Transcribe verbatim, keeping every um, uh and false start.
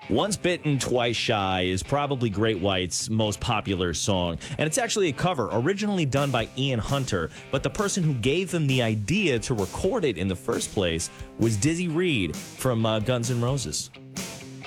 Once Bitten, Twice Shy is probably Great White's most popular song, and it's actually a cover originally done by Ian Hunter, but the person who gave them the idea to record it in the first place was Dizzy Reed from uh, Guns N' Roses.